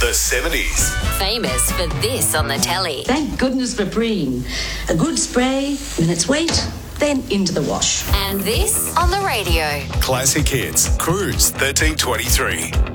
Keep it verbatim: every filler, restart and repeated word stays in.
The seventies. Famous for this on the telly. Thank goodness for Preen. A good spray, minutes wait, then into the wash. And this on the radio. Classic Hits. Cruise thirteen twenty-three.